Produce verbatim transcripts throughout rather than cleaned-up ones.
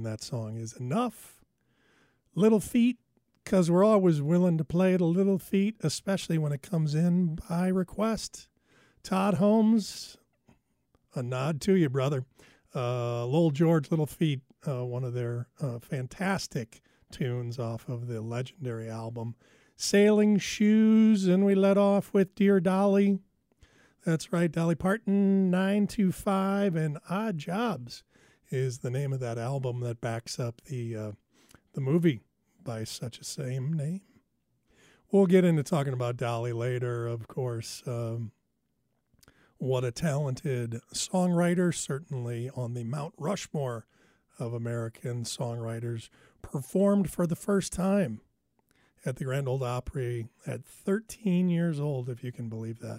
that song is Enough. Little Feat, because we're always willing to play it a Little Feat, especially when it comes in by request. Todd Holmes, a nod to you, brother. Uh, Lowell George, Little Feat, uh, one of their uh, fantastic tunes off of the legendary album Sailing Shoes, and we let off with Dear Dolly. That's right, Dolly Parton, nine two five, and Odd Jobs is the name of that album that backs up the uh, the movie by such a same name. We'll get into talking about Dolly later, of course. Um, what a talented songwriter, certainly on the Mount Rushmore of American songwriters, performed for the first time at the Grand Ole Opry at thirteen years old, if you can believe that.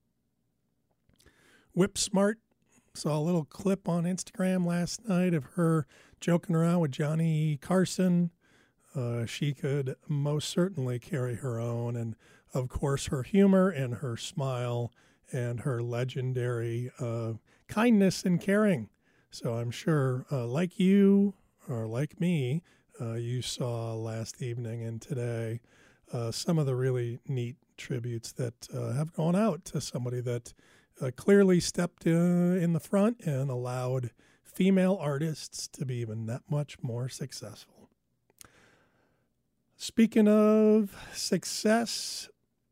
Whip Smart, saw a little clip on Instagram last night of her joking around with Johnny Carson. Uh, she could most certainly carry her own, and of course her humor and her smile and her legendary uh, kindness and caring. So I'm sure, uh, like you or like me, uh, you saw last evening and today uh, some of the really neat tributes that uh, have gone out to somebody that uh, clearly stepped uh, in the front and allowed female artists to be even that much more successful. Speaking of success,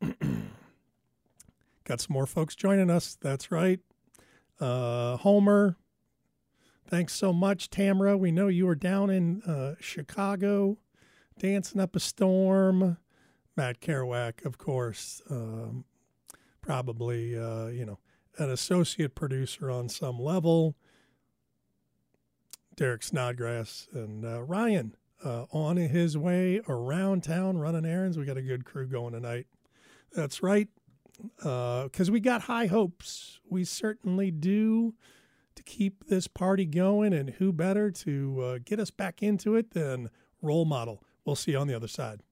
got some more folks joining us. That's right. Uh, Homer, thanks so much. Tamara, we know you were down in uh, Chicago dancing up a storm. Matt Kerouac, of course, um, probably, uh, you know, an associate producer on some level. Derek Snodgrass and uh, Ryan uh, on his way around town running errands. We got a good crew going tonight. That's right. Because uh, we got high hopes. We certainly do, to keep this party going, and who better to uh, get us back into it than Role Model. We'll see you on the other side.